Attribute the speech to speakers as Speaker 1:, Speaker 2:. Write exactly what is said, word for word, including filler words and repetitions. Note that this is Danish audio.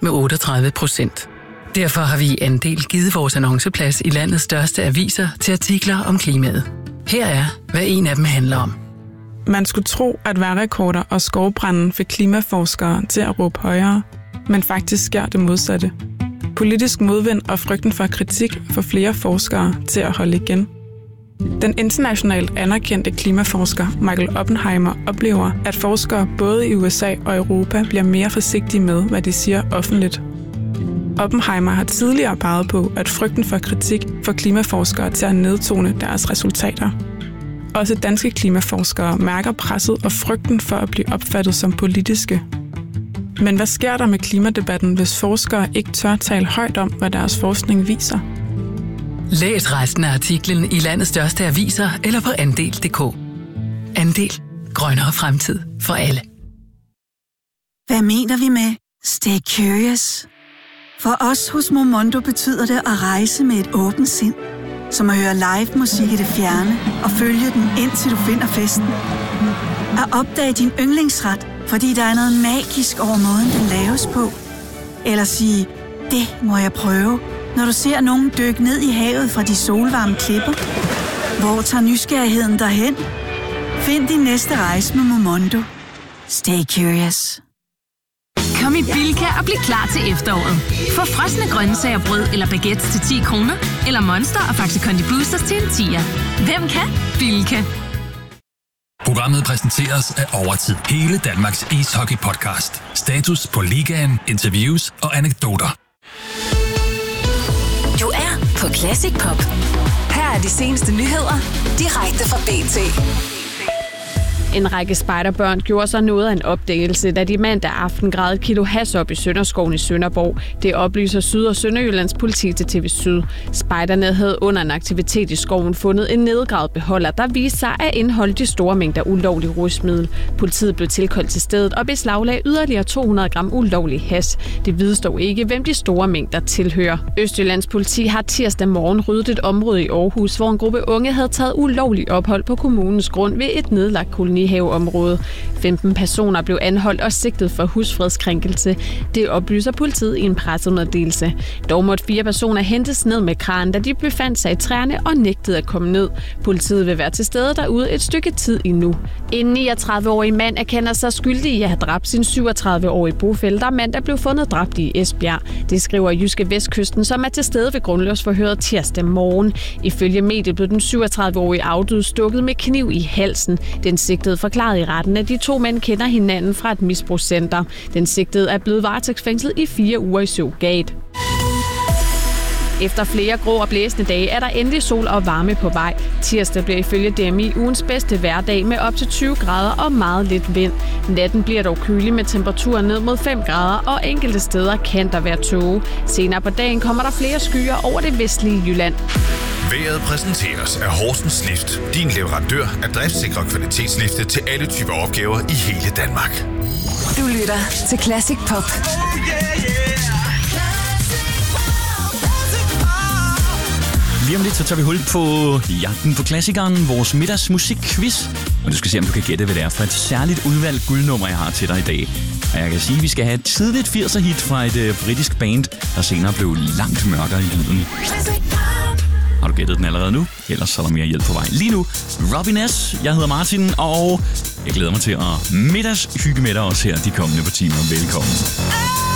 Speaker 1: med otteogtredive procent. Derfor har vi i Andel givet vores annonceplads i landets største aviser til artikler om klimaet. Her er, hvad en af dem handler om.
Speaker 2: Man skulle tro, at vejrrekorder og skovbranden fik klimaforskere til at råbe højere, men faktisk sker det modsatte. Politisk modvind og frygten for kritik får flere forskere til at holde igen. Den internationalt anerkendte klimaforsker Michael Oppenheimer oplever, at forskere både i U S A og Europa bliver mere forsigtige med, hvad de siger offentligt. Oppenheimer har tidligere peget på, at frygten for kritik får klimaforskere til at nedtone deres resultater. Også danske klimaforskere mærker presset og frygten for at blive opfattet som politiske. Men hvad sker der med klimadebatten, hvis forskere ikke tør tale højt om, hvad deres forskning viser?
Speaker 1: Læs resten af artiklen i landets største aviser eller på andel punktum d k. Andel. Grønnere fremtid for alle.
Speaker 3: Hvad mener vi med stay curious? For os hos Momondo betyder det at rejse med et åbent sind. Som at høre live musik i det fjerne og følge den, indtil du finder festen. At opdage din yndlingsret, fordi der er noget magisk over måden, den laves på. Eller sige, det må jeg prøve, når du ser nogen dykke ned i havet fra de solvarme klipper. Hvor tager nysgerrigheden derhen? Find din næste rejse med Momondo. Stay curious.
Speaker 4: Kom i Bilka og bliv klar til efteråret. Få frosne grøntsager, brød eller baguettes til ti kroner, eller Monster og Faxe Kondi Boosters til en tier. Hvem kan? Bilka.
Speaker 5: Programmet præsenteres af Overtid. Hele Danmarks ishockey-podcast. Status på ligaen, interviews og anekdoter.
Speaker 6: Du er på Classic Pop. Her er de seneste nyheder, direkte fra B T.
Speaker 7: En række spejderbørn gjorde sig noget af en opdagelse, da de mandag aften gravede et kilo hash op i Sønderskoven i Sønderborg. Det oplyser Syd- og Sønderjyllands politi til T V Syd. Spejderne havde under en aktivitet i skoven fundet en nedgravet beholder, der viste sig at indeholde de store mængder ulovlig rusmiddel. Politiet blev tilkaldt til stedet og beslaglagde yderligere to hundrede gram ulovlig hash. Det vides dog ikke, hvem de store mængder tilhører. Østjyllands politi har tirsdag morgen ryddet et område i Aarhus, hvor en gruppe unge havde taget ulovlig ophold på kommunens grund ved et nedlagt koloni haveområde. femten personer blev anholdt og sigtet for husfredskrænkelse. Det oplyser politiet i en pressemeddelelse. Dog måtte fire personer hentes ned med kran, da de befandt sig i træerne og nægtede at komme ned. Politiet vil være til stede derude et stykke tid endnu. En niogtredive-årig mand erkender sig skyldig i at have dræbt sin syvogtredive-årige bofælle, der mandag blev fundet dræbt i Esbjerg. Det skriver Jyske Vestkysten, som er til stede ved grundlovsforhøret tirsdag morgen. Ifølge mediet blev den syvogtredive-årige afdøde stukket med kniv i halsen. Den sigtede forklarede i retten, at de to mænd kender hinanden fra et misbrugscenter. Den sigtede er blevet varetægtsfængslet i fire uger i Søgade. Efter flere grå og blæsende dage er der endelig sol og varme på vej. Tirsdag bliver ifølge D M I ugens bedste hverdag med op til tyve grader og meget lidt vind. Natten bliver dog kølig med temperaturer ned mod fem grader, og enkelte steder kan der være tåge. Senere på dagen kommer der flere skyer over det vestlige Jylland.
Speaker 8: Vejret præsenteres af Horsens Lift. Din leverandør af driftsikre kvalitetslifte til alle typer opgaver i hele Danmark.
Speaker 6: Du lytter til Classic Pop.
Speaker 9: Lige om lidt, så tager vi hul på jagten på klassikeren, vores middagsmusikquiz. Og du skal se, om du kan gætte, hvad det er for et særligt udvalgt guldnummer, jeg har til dig i dag. Og jeg kan sige, at vi skal have et tidligt firser-hit fra et uh, britisk band, der senere blev langt mørkere i lyden. Har du gættet den allerede nu? Ellers så er der mere hjælp på vej. Lige nu, Robin S. Jeg hedder Martin, og jeg glæder mig til at middagshygge med dig også her de kommende par timer. Velkommen.